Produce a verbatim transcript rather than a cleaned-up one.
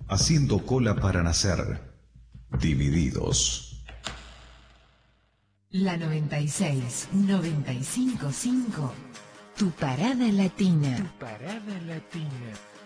haciendo cola para nacer. Divididos. La noventa y seis, noventa y cinco punto cinco. Tu parada latina. Tu parada latina.